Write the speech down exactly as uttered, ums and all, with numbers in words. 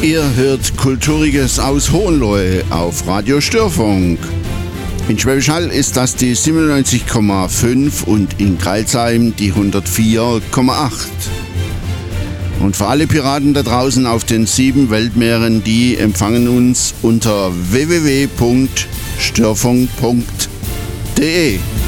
Ihr hört Kulturiges aus Hohenlohe auf Radio Störfunk. In Schwäbisch Hall ist das die siebenundneunzig Komma fünf und in Crailsheim die hundertvier Komma acht. Und für alle Piraten da draußen auf den sieben Weltmeeren, die empfangen uns unter w w w punkt störfunk punkt d e.